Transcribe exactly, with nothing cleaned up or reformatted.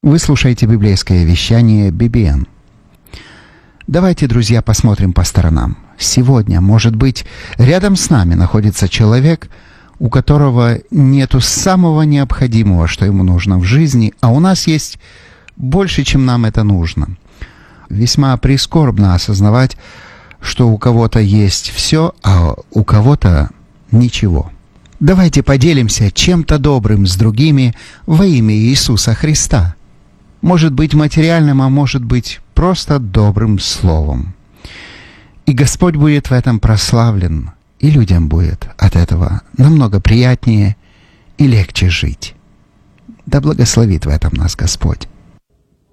Вы слушаете библейское вещание би би эн. Давайте, друзья, посмотрим по сторонам. Сегодня, может быть, рядом с нами находится человек, у которого нету самого необходимого, что ему нужно в жизни, а у нас есть больше, чем нам это нужно. Весьма прискорбно осознавать, что у кого-то есть все, а у кого-то ничего. Давайте поделимся чем-то добрым с другими во имя Иисуса Христа. Может быть материальным, а может быть просто добрым словом. И Господь будет в этом прославлен, и людям будет от этого намного приятнее и легче жить. Да благословит в этом нас Господь.